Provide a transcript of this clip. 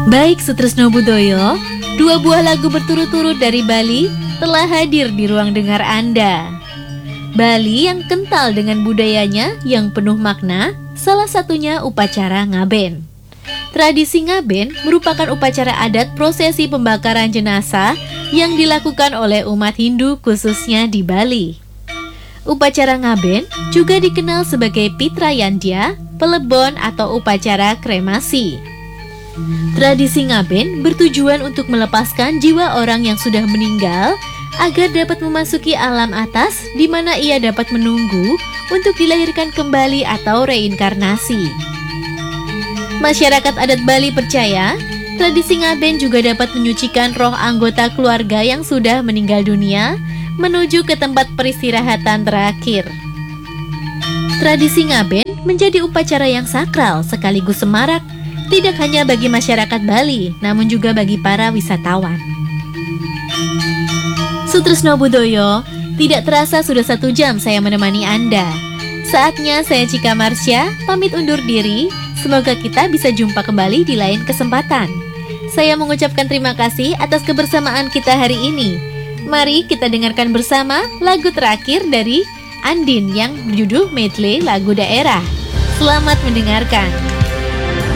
Baik Sutresno Budoyo, dua buah lagu berturut-turut dari Bali telah hadir di ruang dengar Anda. Bali yang kental dengan budayanya yang penuh makna, salah satunya upacara ngaben. Tradisi ngaben merupakan upacara adat prosesi pembakaran jenazah yang dilakukan oleh umat Hindu khususnya di Bali. Upacara ngaben juga dikenal sebagai Pitrayandya, pelebon atau upacara kremasi. Tradisi ngaben bertujuan untuk melepaskan jiwa orang yang sudah meninggal agar dapat memasuki alam atas di mana ia dapat menunggu untuk dilahirkan kembali atau reinkarnasi. Masyarakat adat Bali percaya, tradisi ngaben juga dapat menyucikan roh anggota keluarga yang sudah meninggal dunia menuju ke tempat peristirahatan terakhir. Tradisi ngaben menjadi upacara yang sakral sekaligus semarak, tidak hanya bagi masyarakat Bali, namun juga bagi para wisatawan. Sutresno Budoyo, tidak terasa sudah 1 jam saya menemani Anda. Saatnya saya Cika Marsya, pamit undur diri. Semoga kita bisa jumpa kembali di lain kesempatan. Saya mengucapkan terima kasih atas kebersamaan kita hari ini. Mari kita dengarkan bersama lagu terakhir dari Andin yang berjudul medley lagu daerah. Selamat mendengarkan.